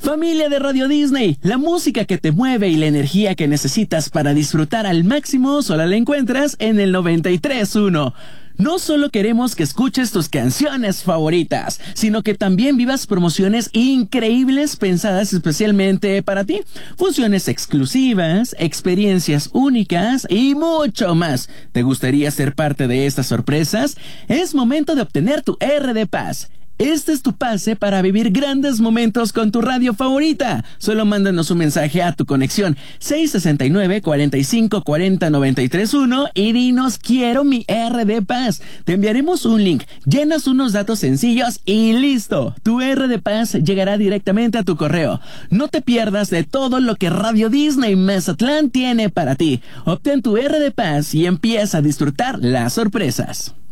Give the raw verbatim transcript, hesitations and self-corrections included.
Familia de Radio Disney, la música que te mueve y la energía que necesitas para disfrutar al máximo solo la encuentras en el noventa y tres punto uno. No solo queremos que escuches tus canciones favoritas, sino que también vivas promociones increíbles pensadas especialmente para ti. Funciones exclusivas, experiencias únicas y mucho más. ¿Te gustaría ser parte de estas sorpresas? Es momento de obtener tu R D Pass. Este es tu pase para vivir grandes momentos con tu radio favorita. Solo mándanos un mensaje a tu conexión seis sesenta y nueve, cuarenta y cinco, cuarenta, noventa y tres uno y dinos quiero mi R D Pass. Te enviaremos un link, llenas unos datos sencillos y listo. Tu R D Pass llegará directamente a tu correo. No te pierdas de todo lo que Radio Disney Mazatlán tiene para ti. Obtén tu R D Pass y empieza a disfrutar las sorpresas.